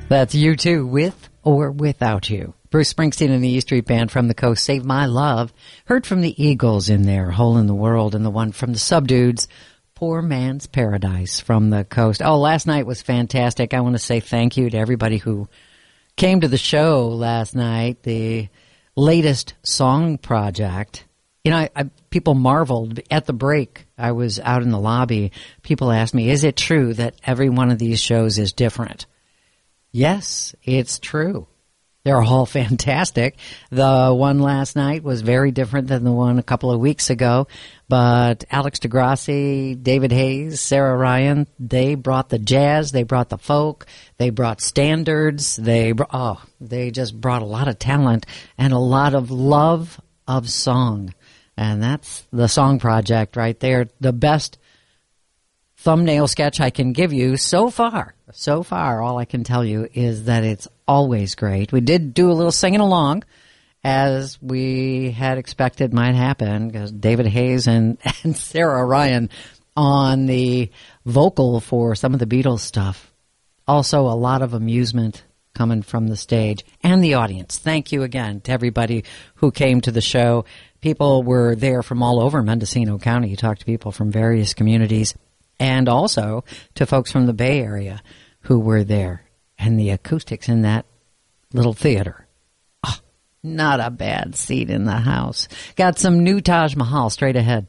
That's U2 with or without you. Bruce Springsteen and the E Street Band from the Coast, Save My Love. Heard from the Eagles in there, Hole in the World, and the one from the Subdudes, Poor Man's Paradise from the Coast. Oh, last night was fantastic. I want to say thank you to everybody who came to the show last night. The latest song project. You know, people marveled at the break. I was out in the lobby. People asked me, is it true that every one of these shows is different? Yes, it's true. They're all fantastic. The one last night was very different than the one a couple of weeks ago. But Alex DeGrassi, David Hayes, Sarah Ryan, they brought the jazz, they brought the folk, they brought standards, they just brought a lot of talent and a lot of love of song. And that's the song project right there. The best thumbnail sketch I can give you so far. So far, all I can tell you is that it's always great. We did do a little singing along, as we had expected might happen, because David Hayes and Sarah Ryan on the vocal for some of the Beatles stuff. Also, a lot of amusement coming from the stage and the audience. Thank you again to everybody who came to the show. People were there from all over Mendocino County. You talked to people from various communities, and also to folks from the Bay Area who were there. And the acoustics in that little theater. Oh, not a bad seat in the house. Got some new Taj Mahal straight ahead.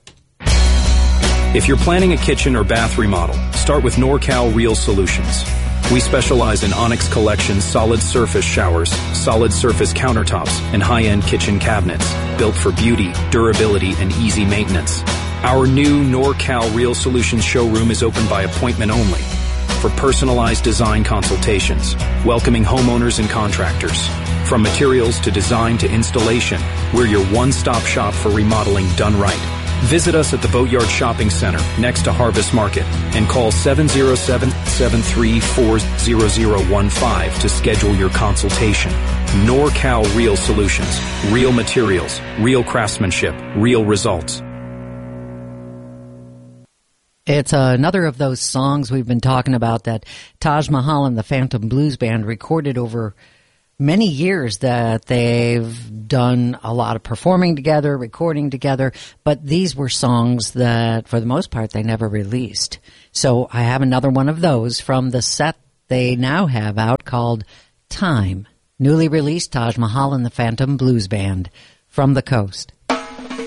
If you're planning a kitchen or bath remodel, start with NorCal Real Solutions. We specialize in Onyx Collection solid surface showers, solid surface countertops, and high-end kitchen cabinets, built for beauty, durability, and easy maintenance. Our new NorCal Real Solutions showroom is open by appointment only for personalized design consultations, welcoming homeowners and contractors. From materials to design to installation, we're your one-stop shop for remodeling done right. Visit us at the Boatyard Shopping Center next to Harvest Market and call 707-734-0015 to schedule your consultation. NorCal Real Solutions. Real materials, real craftsmanship, real results. It's another of those songs we've been talking about that Taj Mahal and the Phantom Blues Band recorded over many years, that they've done a lot of performing together, recording together, but these were songs that, for the most part, they never released. So I have another one of those from the set they now have out called Time. Newly released Taj Mahal and the Phantom Blues Band from the Coast.